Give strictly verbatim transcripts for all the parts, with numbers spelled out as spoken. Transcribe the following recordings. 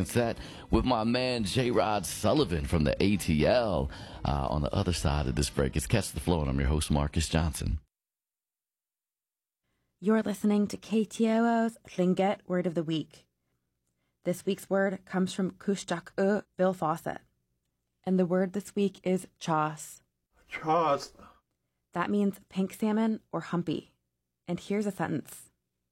second set with my man J-Rod Sullivan from the A T L. Uh, on the other side of this break, it's Catch the Flow, and I'm your host, Marcus Johnson. You're listening to K T O O's Llingit Word of the Week. This week's word comes from Cúisteach U, Bill Fawcett. And the word this week is chas. Chas. That means pink salmon or humpy. And here's a sentence.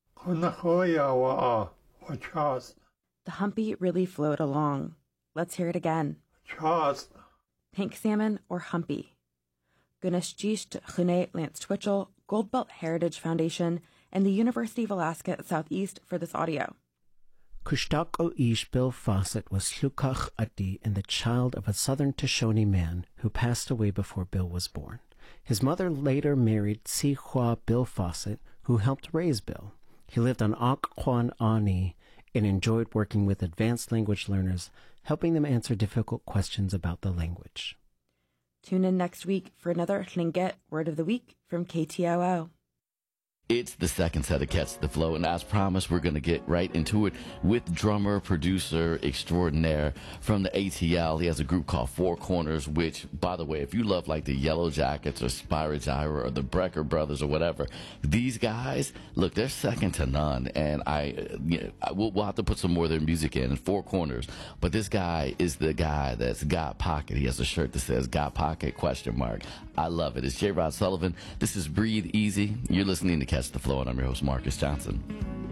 The humpy really flowed along. Let's hear it again. Chas. Pink salmon or humpy. Gunashjish to Chune Lance Twitchell, Goldbelt Heritage Foundation, and the University of Alaska at Southeast for this audio. Cúisteach U Ish Bill Fawcett was Slukach Adi and the child of a southern Shoshone man who passed away before Bill was born. His mother later married Si Hua Bill Fawcett, who helped raise Bill. He lived on Occoquan Ani and enjoyed working with advanced language learners, helping them answer difficult questions about the language. Tune in next week for another Tlingit Word of the Week from K T O O. It's the second set of Catch the Flow, and as promised, we're going to get right into it with drummer, producer extraordinaire from the A T L. He has a group called Four Corners, which, by the way, if you love like the Yellow Jackets or Spyro Gyra or the Brecker Brothers or whatever, these guys, look, they're second to none, and I, you know, I we'll, we'll have to put some more of their music in, in Four Corners, but this guy is the guy that's got pocket. He has a shirt that says got pocket, question mark. I love it. It's J-Rod Sullivan. This is Breathe Easy. You're listening to Catch the Flow, and I'm your host, Marcus Johnson.